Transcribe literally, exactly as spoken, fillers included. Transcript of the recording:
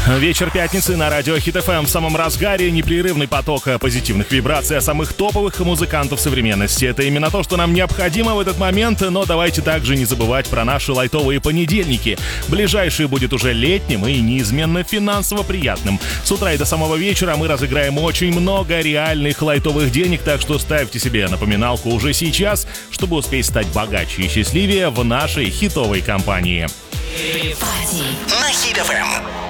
Вечер пятницы на радио Хит эф эм в самом разгаре, непрерывный поток позитивных вибраций о самых топовых музыкантов современности. Это именно то, что нам необходимо в этот момент, но давайте также не забывать про наши лайтовые понедельники. Ближайший будет уже летним и неизменно финансово приятным. С утра и до самого вечера мы разыграем очень много реальных лайтовых денег, так что ставьте себе напоминалку уже сейчас, чтобы успеть стать богаче и счастливее в нашей хитовой компании. На Хит эф эм.